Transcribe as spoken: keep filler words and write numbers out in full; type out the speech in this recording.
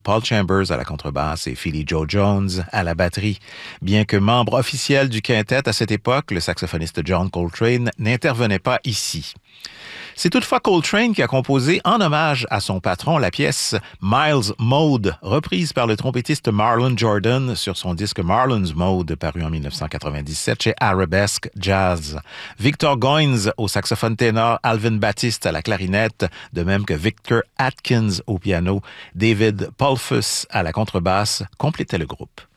Paul Chambers à la contrebasse et Philly Joe Jones à la batterie. Bien que membre officiel du quintet à cette époque, le saxophoniste John Coltrane n'intervenait pas ici. C'est toutefois Coltrane qui a composé en hommage à son patron la pièce Miles Mode, reprise par le trompettiste Marlon Jordan sur son disque Marlon's Mode, paru en dix-neuf cent quatre-vingt-dix-sept chez Arabesque Jazz. Victor Goines au saxophone ténor, Alvin Baptiste à la clarinette, de même que Victor Atkins au piano, David Polfus à la contrebasse, complétaient le groupe.